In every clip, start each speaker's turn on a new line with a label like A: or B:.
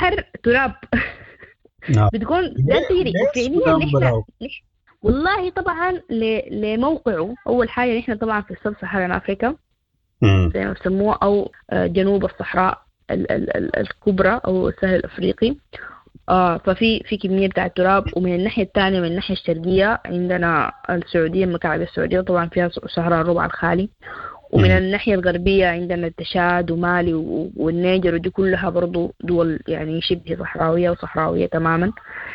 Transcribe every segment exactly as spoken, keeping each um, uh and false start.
A: البحر تراب.
B: نعم.
A: بتكون لا تجري. وفعليا نحن والله طبعا لموقعه أول حاجة نحن طبعا في السب صحراء أفريقيا زي ما بسموه أو جنوب الصحراء ال- ال- ال- الكبرى أو السهل الأفريقي. آه ففي في كمية بتاع التراب. ومن الناحية الثانية من الناحية الشرقية عندنا السعودية، مكعب السعودية طبعا فيها صحراء الربع الخالي. ومن م. الناحية الغربية عندنا التشاد ومالي والنيجر، ودي كلها برضو دول يعني شبه صحراوية وصحراوية تماما.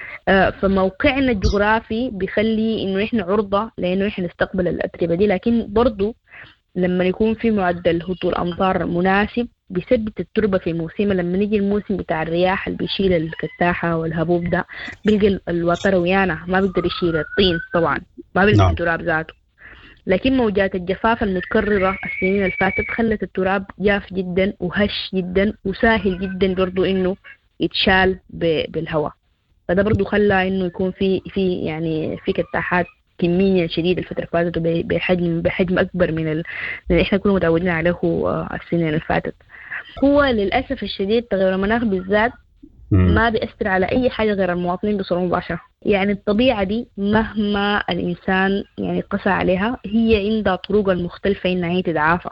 A: آه فموقعنا الجغرافي بيخلي إنه إحنا عرضة لأنه إحنا نستقبل الأتربة دي. لكن برضو لما يكون في معدل هطول أمطار مناسب بيثبت التربة في موسمها. لما نيجي الموسم بتاع الرياح اللي بيشيل الكتاحة والهبوب ده بيلقى الوتر ويانا ما بيقدر يشيل الطين طبعا، ما بيلقى التراب ذاته. لكن موجات الجفاف المتكررة السنين اللي فاتت خلت التراب جاف جدا وهش جدا وسهل جدا برضو إنه يتشال بالهواء. فده برضو خلى إنه يكون في في يعني في كتاحات كمية شديدة الفترة اللي فاتت بحجم بحجم أكبر من ال... من إحنا كنا متعودين عليه السنين اللي فاتت. هو للأسف الشديد تغير المناخ بالذات ما بيأثر على أي حاجة غير المواطنين بصورة مباشرة. يعني الطبيعة دي مهما الإنسان يعني قسى عليها هي عندها طرق المختلفة إنها هي تدعافى.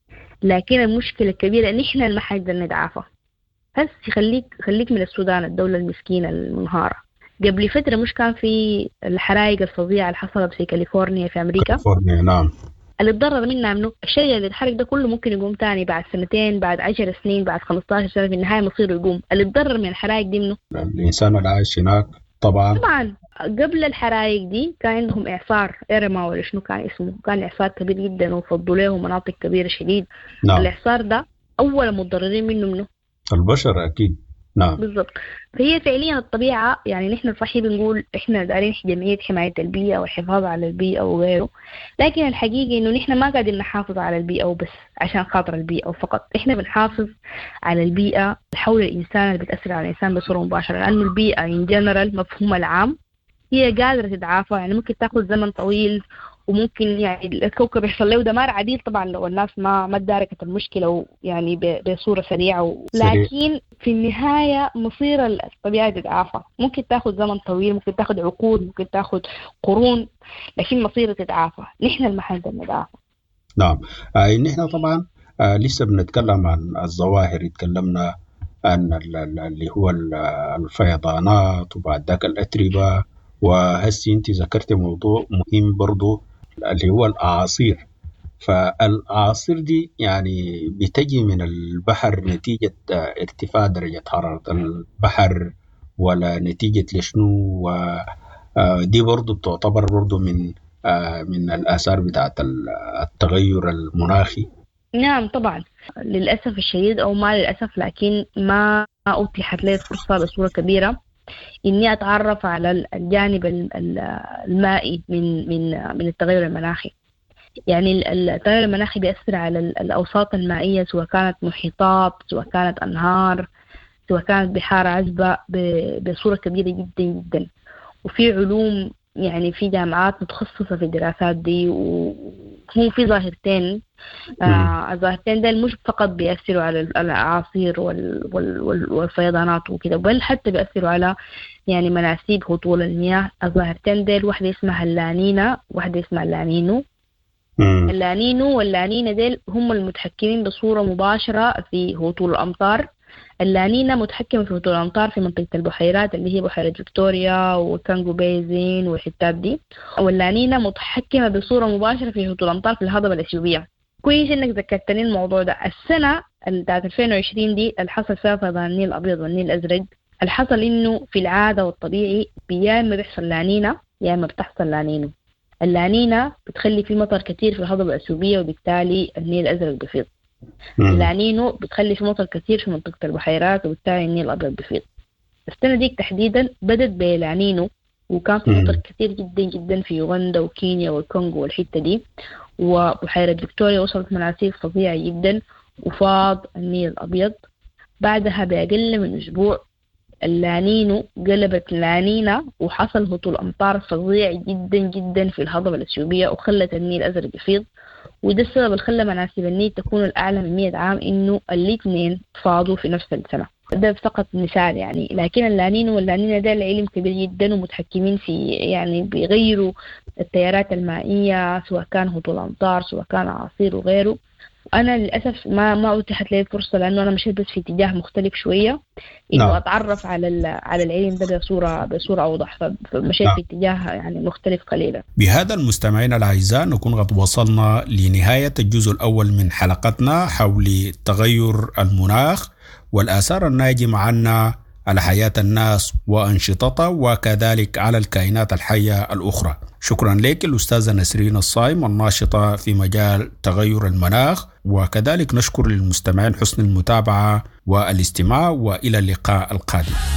A: لكن المشكلة الكبيرة إن إحنا ما حنقدر نتعافى. بس خليك خليك من السودان الدولة المسكينة المنهارة. قبل فترة مش كان في الحرائق الفظيعة اللي حصلت في كاليفورنيا في أمريكا؟
B: كاليفورنيا نعم.
A: اللي اتضرر منها منه الشيء اللي اتحرق ده كله ممكن يقوم تاني بعد سنتين، بعد عشر سنين، بعد خمستاشر سنة، في النهاية مصيره يقوم. اللي اتضرر من الحرائق دي منه
B: الإنسان اللي عايش هناك. طبعا
A: طبعا قبل الحرائق دي كان عندهم إعصار إيرما ولا شنو كان اسمه، كان إعصار كبير جدا وفضوا له مناطق كبيرة شديد.
B: نعم.
A: الإعصار ده أول متضررين منه منه
B: البشر أكيد. نعم
A: بالضبط. فهي فعليا الطبيعة يعني نحن صحيح بنقول إحنا دارين جمعية حماية البيئة والحفاظ على البيئة وغيره، لكن الحقيقة إنه نحن ما قاعدين نحافظ على البيئة وبس عشان خاطر البيئة وفقط. إحنا بنحافظ على البيئة حول الإنسان اللي بتأثر على الإنسان بصورة مباشرة، لأنه البيئة إن جنرال مفهوم العام هي قادرة تتعافى. يعني ممكن تأخذ زمن طويل وممكن يعني الكوكب يحصل له دمار عديد طبعا لو الناس ما ما تداركت المشكلة يعني بصورة سريعة. لكن في النهاية مصير الطبيعة تتعافى. ممكن تأخذ زمن طويل، ممكن تأخذ عقود، ممكن تأخذ قرون، لكن مصير تتعافى. نحن المحل نتعافى.
B: نعم. آه نحن طبعا آه لسه بنتكلم عن الظواهر. اتكلمنا عن اللي هو الفيضانات وبعد ذاك الأتربة، وهسي انت ذكرت موضوع مهم برضو اللي هو الأعاصير. فالأعاصير دي يعني بتجي من البحر نتيجة ارتفاع درجة حرارة البحر ولا نتيجة لشنو؟ ودي برضو تعتبر برضو من من الآثار بتاعت التغير المناخي.
A: نعم طبعا للأسف الشديد أو ما للأسف، لكن ما أتيحت لي فرصة بصورة كبيرة إني أتعرف على الجانب المائي من من من التغير المناخي. يعني التغير المناخي بيأثر على الأوساط المائية، سواء كانت محيطات، سواء كانت أنهار، سواء كانت بحار عذبة، بصورة كبيرة جدا جدا. وفي علوم يعني في جامعات متخصصة في الدراسات دي. وهو في ظاهرتين آه الظاهرتين ده مش فقط بيأثروا على الأعاصير وال وال والفيضانات وكده، بل حتى بيأثروا على يعني مناسيب هطول المياه. الظاهرتين ديل واحدة اسمها اللانينا وواحدة اسمها اللانينو. اللانينو واللانينا ديل هم المتحكمين بصورة مباشرة في هطول الأمطار. اللانينا متحكمة في هطول الأمطار في منطقة البحيرات اللي هي بحيرة فيكتوريا وكانغو بيزين والحتات دي. واللانينا متحكمة بصورة مباشرة في هطول الأمطار في الهضبة الأثيوبية. كويس إنك ذكرتني الموضوع ده. السنة بتاعت ألفين وعشرين دي اللي حصل فيها فيضان النيل الأبيض والنيل الأزرق، اللي حصل إنه في العادة والطبيعي يا إما بيحصل لانينا يا إما بتحصل لانينو. اللانينا بتخلي في مطر كتير في الهضبة الأثيوبية وبالتالي النيل الأزرق بيفيض. اللانينو بتخلي في مطر كتير في منطقة البحيرات وبالتالي النيل الأبيض بيفيض. السنة ديك تحديدا بدت بلانينو وكان في مطر كتير جدا جدا في يوغندا وكينيا والكونغو والحتة دي، وبحيرة فيكتوريا وصلت مناسيب فظيعة جدا وفاض النيل الأبيض. بعدها بأقل من أسبوع اللانينو قلبت لانينا وحصل هطول أمطار فظيع جدا جدا في الهضبة الأثيوبية وخلت النيل الأزرق يفيض. وده السبب اللي خلى مناسيب النيل تكون الأعلى من مئة عام، إنه الاثنين فاضوا في نفس السنة. ده فقط مثال يعني. لكن اللانينو واللانينا ده العلم كبير جدا ومتحكمين في يعني بيغيروا التيارات المائية، سواء كان هطول أمطار سواء كان أعاصير وغيره. أنا للأسف ما ما أتيحت لي فرصة، لأنه أنا مشيت بس في اتجاه مختلف شوية، إنه
B: نعم.
A: أتعرف على على العلم ده بصورة بصورة أوضح، فمشيت
B: نعم.
A: في اتجاه يعني مختلف قليلا.
B: بهذا المستمعين الأعزاء نكون قد وصلنا لنهاية الجزء الأول من حلقتنا حول تغير المناخ والآثار الناجمة عنه على حياة الناس وأنشطتها وكذلك على الكائنات الحية الأخرى. شكرا لك الأستاذة نسرين الصايم الناشطة في مجال تغير المناخ، وكذلك نشكر للمستمعين حسن المتابعة والاستماع، وإلى اللقاء القادم.